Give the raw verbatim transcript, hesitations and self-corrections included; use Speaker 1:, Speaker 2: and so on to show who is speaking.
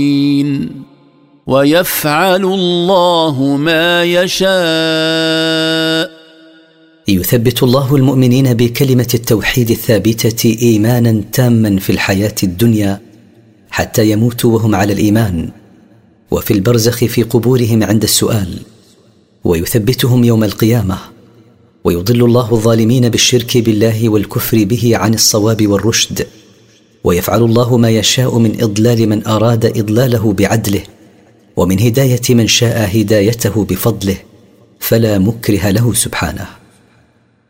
Speaker 1: ويفعل الله ما يشاء.
Speaker 2: يثبت الله المؤمنين بكلمة التوحيد الثابتة إيمانا تاما في الحياة الدنيا حتى يموتوا وهم على الإيمان، وفي البرزخ في قبورهم عند السؤال، ويثبتهم يوم القيامة. ويضل الله الظالمين بالشرك بالله والكفر به عن الصواب والرشد، ويفعل الله ما يشاء من إضلال من أراد إضلاله بعدله، ومن هداية من شاء هدايته بفضله، فلا مكره له سبحانه.